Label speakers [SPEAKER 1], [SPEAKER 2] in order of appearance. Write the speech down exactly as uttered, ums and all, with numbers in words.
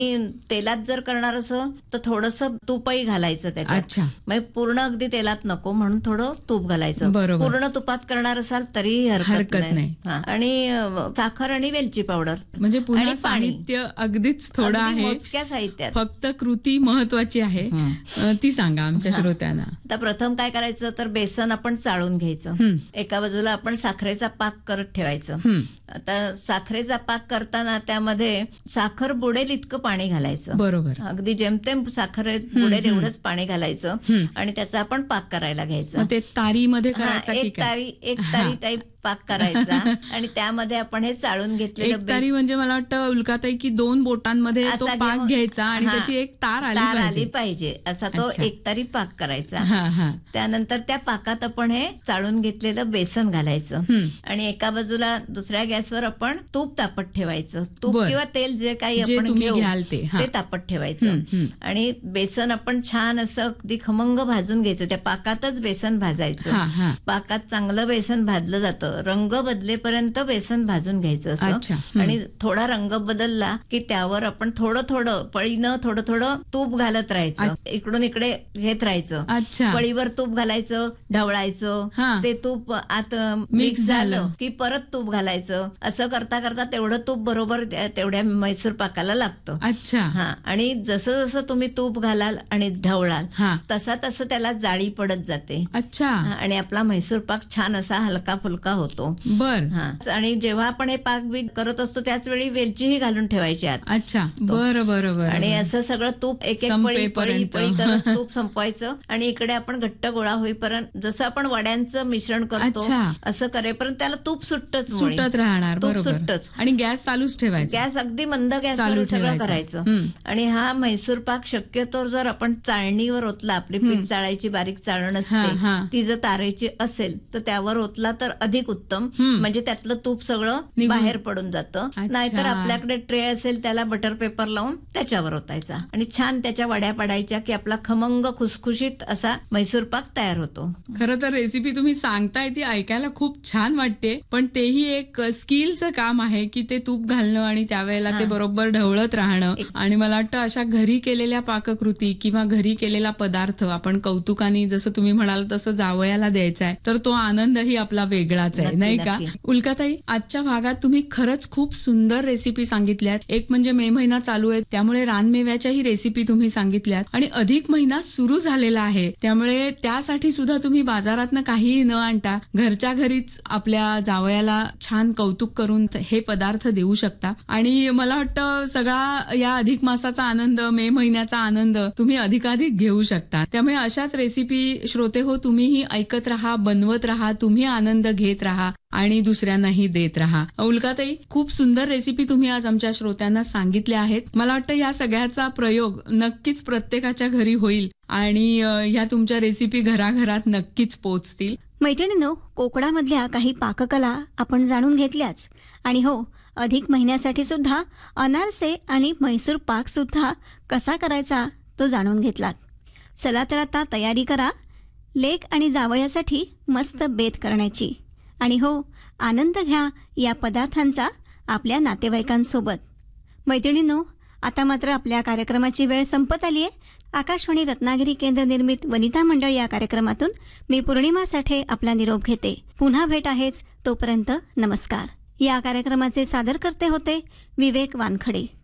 [SPEAKER 1] तेलात जर करणार असं तर थोडंसं तूपही घालायचं त्याच्यात.
[SPEAKER 2] अच्छा.
[SPEAKER 1] म्हणजे पूर्ण अगदी तेलात नको म्हणून थोडं तूप घालायचं.
[SPEAKER 2] बरोबर.
[SPEAKER 1] पूर्ण तुपात करणार असाल तरीही हरकत
[SPEAKER 2] हरकत
[SPEAKER 1] नाही.
[SPEAKER 2] नाही.
[SPEAKER 1] हा. आणि अ, साखर आणि वेलची पावडर
[SPEAKER 2] म्हणजे पुन्हा
[SPEAKER 1] आणि पाणी.
[SPEAKER 2] साहित्य अगदीच थोडं
[SPEAKER 1] अगदी
[SPEAKER 2] आहे,
[SPEAKER 1] मोजक्या साहित्यात.
[SPEAKER 2] फक्त कृती महत्वाची आहे.
[SPEAKER 1] हं.
[SPEAKER 2] अ, ती सांगा आमच्या
[SPEAKER 1] हा.
[SPEAKER 2] श्रोत्यांना.
[SPEAKER 1] आता प्रथम काय करायचं तर बेसन आपण चाळून घ्यायचं.
[SPEAKER 2] हं.
[SPEAKER 1] एका बाजूला आपण साखरेचा पाक करत ठेवायचं.
[SPEAKER 2] हं.
[SPEAKER 1] आता साखरेचा पाक करताना त्यामध्ये साखर बुडेल इतकं पाणी घालायचं.
[SPEAKER 2] बरोबर.
[SPEAKER 1] अगदी जेमतेम साखर बुडेल एवढंच पाणी घालायचं
[SPEAKER 2] हं.
[SPEAKER 1] आणि त्याचा आपण पाक करायला घ्यायचा.
[SPEAKER 2] मग ते तारीमध्ये
[SPEAKER 1] हा,
[SPEAKER 2] करायचा की
[SPEAKER 1] एक
[SPEAKER 2] काय?
[SPEAKER 1] तारी एक तारी टाईप पाक करायचा आणि त्यामध्ये आपण हे चाळून घेतलेलं
[SPEAKER 2] एक तारी म्हणजे मला वाटतं उल्काताई की दोन बोटांमध्ये तो
[SPEAKER 1] असा
[SPEAKER 2] पाक
[SPEAKER 1] घेऊन-
[SPEAKER 2] घ्यायचा आणि
[SPEAKER 1] हा.
[SPEAKER 2] त्याची एक तार आली
[SPEAKER 1] तार आली
[SPEAKER 2] पाहिजे.
[SPEAKER 1] पाहिजे असा तो
[SPEAKER 2] अच्छा.
[SPEAKER 1] एक तारी पाक करायचा.
[SPEAKER 2] हा, हा.
[SPEAKER 1] त्यानंतर त्या पाकात आपण हे चाळून घेतलेलं बेसन घालायचं
[SPEAKER 2] हं.
[SPEAKER 1] आणि एका बाजूला दुसऱ्या गॅसवर आपण तूप तापत ठेवायचं. तूप
[SPEAKER 2] बर.
[SPEAKER 1] किंवा तेल जे काही
[SPEAKER 2] जे
[SPEAKER 1] आपण
[SPEAKER 2] तुम्ही
[SPEAKER 1] घेऊ
[SPEAKER 2] घ्याल ते. हा.
[SPEAKER 1] ते तापत ठेवायचं.
[SPEAKER 2] हं, हं.
[SPEAKER 1] आणि बेसन आपण छान असं अगदी खमंग भाजून घ्यायचं. त्या पाकातच बेसन भाजायचं.
[SPEAKER 2] हा, हा.
[SPEAKER 1] पाकात चांगलं बेसन भाजलं जातं. रंग बदलेपर्यंत बेसन भाजून घ्यायचं
[SPEAKER 2] अच्छा.
[SPEAKER 1] असं.
[SPEAKER 2] हं.
[SPEAKER 1] आणि थोडा रंग बदलला की त्यावर आपण थोडं थोडं पळीनं थोडं थोडं तूप घालत राहायचं. इकडून इकडे घेत राहायचं.
[SPEAKER 2] अच्छा.
[SPEAKER 1] पळीवर तूप घालायचं, ढवळायचं.
[SPEAKER 2] हा.
[SPEAKER 1] ते तूप आत
[SPEAKER 2] Mix
[SPEAKER 1] मिक्स
[SPEAKER 2] झालं.
[SPEAKER 1] झालं की परत तूप घालायचं. असं करता करता तेवढं तूप बरोबर त्या- तेवढ्या मैसूर पाकाला लागतं.
[SPEAKER 2] अच्छा.
[SPEAKER 1] हा. आणि जसं जसं तुम्ही तूप घालाल आणि ढवळाल
[SPEAKER 2] हा.
[SPEAKER 1] तसा तसं त्याला जाळी पडत जाते.
[SPEAKER 2] अच्छा.
[SPEAKER 1] हा, आणि आपला म्हैसूर पाक छान असा हलका फुलका होतो.
[SPEAKER 2] बर.
[SPEAKER 1] हा. आणि जेव्हा आपण हे पाक बी करत असतो त्याच वेळी वेलचीही घालून ठेवायची आत.
[SPEAKER 2] अच्छा. बरं बरं बरं.
[SPEAKER 1] आणि असं सगळं तूप एक एक पळी पळी
[SPEAKER 2] संपेपर्यंत.
[SPEAKER 1] पळी करत तूप संपवायचं आणि इकडे आपण घट्ट गोळा होईपर्यंत जसं आपण वड्यांचं मिश्रण करतो
[SPEAKER 2] अच्छा.
[SPEAKER 1] असं करेपर्यंत त्याला तूप सुटतच मुळी.
[SPEAKER 2] सुटत राहणार.
[SPEAKER 1] तूप
[SPEAKER 2] बरोबर.
[SPEAKER 1] सुटतच.
[SPEAKER 2] आणि गॅस चालूच ठेवायचा.
[SPEAKER 1] गॅस अगदी मंद
[SPEAKER 2] चालू
[SPEAKER 1] गॅसवर सगळं
[SPEAKER 2] ठेवायचा.
[SPEAKER 1] करायचं.
[SPEAKER 2] हं.
[SPEAKER 1] आणि हा म्हैसूर पाक शक्यतो जर आपण चाळणीवर ओतला, आपली
[SPEAKER 2] हं.
[SPEAKER 1] पीठ चाळायची बारीक चाळण
[SPEAKER 2] हा,
[SPEAKER 1] असते
[SPEAKER 2] हा.
[SPEAKER 1] ती जर तारेची असेल तर त्यावर ओतला तर अधिक उत्तम.
[SPEAKER 2] हं.
[SPEAKER 1] म्हणजे त्यातलं तूप सगळं
[SPEAKER 2] निघून-
[SPEAKER 1] बाहेर पडून जातं.
[SPEAKER 2] अच्छा.
[SPEAKER 1] नाहीतर आपल्याकडे ट्रे असेल त्याला बटर पेपर लावून त्याच्यावर ओतायचा आणि छान त्याच्या वड्या पडायच्या की आपला खमंग खुसखुशीत असा म्हैसूर पाक तयार होतो.
[SPEAKER 2] खरं तर रेसिपी तुम्ही सांगताय ती ऐकायला खूप छान वाटते, पण तेही एक स्किलचं काम आहे की ते तूप घालणं आणि त्यावेळेला ते
[SPEAKER 1] हा.
[SPEAKER 2] बरोबर ढवळत राहणं.
[SPEAKER 1] एक-
[SPEAKER 2] आणि मला वाटतं अशा घरी केलेल्या पाककृती किंवा घरी केलेला पदार्थ आपण कौतुकाने जसं तुम्ही म्हणाल तसं जावयाला द्यायचा आहे तर तो आनंदही आपला वेगळाच आहे,
[SPEAKER 1] नक्की,
[SPEAKER 2] नाही का?
[SPEAKER 1] नक्की.
[SPEAKER 2] उल्काताई, आजच्या भागात तुम्ही खरंच खूप सुंदर रेसिपी सांगितल्यात. एक म्हणजे मे महिना चालू आहे त्यामुळे रानमेव्याच्याही रेसिपी तुम्ही सांगितल्यात आणि अधिक महिना सुरू झालेला आहे त्यामुळे त्यासाठी सुद्धा तुम्ही बाजारातनं काहीही न आणता घरच्या घरीच आपल्या जावयाला छान कौतुक करून हे पदार्थ देऊ शकता. आणि मला वाटतं सगळा या अधिक मासाचा आनंद, मे महिन्याचा आनंद तुम्ही अधिकाधिक घेऊ शकता. त्यामुळे अशाच रेसिपी श्रोते हो तुम्हीही ऐकत राहा, बनवत राहा, तुम्ही आनंद घेत राहा आणि दुसऱ्यांनाही देत राहा. उल्काताई, खूप सुंदर रेसिपी तुम्ही आज आमच्या श्रोत्यांना सांगितल्या आहेत. मला वाटतं या सगळ्याचा प्रयोग नक्कीच प्रत्येकाच्या घरी होईल आणि या तुमच्या रेसिपी घराघरात नक्कीच पोहोचतील.
[SPEAKER 3] मैत्रिणींनो, कोकणामधल्या काही पाककला आपण जाणून घेतल्याच आणि हो, अधिक महिन्यासाठी सुद्धा अनारसे आणि म्हैसूर पाक सुद्धा कसा करायचा तो जाणून घेतलात. चला तर आता तयारी करा लेक आणि जावयासाठी मस्त बेत करण्याची. आणि हो, आनंद घ्या या पदार्थांचा आपल्या नातेवाईकांसोबत. मैत्रिणींनो, आता मात्र आपल्या कार्यक्रमाची वेळ संपत आली आहे. आकाशवाणी रत्नागिरी केंद्र निर्मित वनिता मंडळ या कार्यक्रमातून मी पौर्णिमा साठे आपला निरोप घेते. पुन्हा भेट आहेच, तोपर्यंत नमस्कार. या कार्यक्रमाचे सादरकर्ते होते विवेक वानखडे.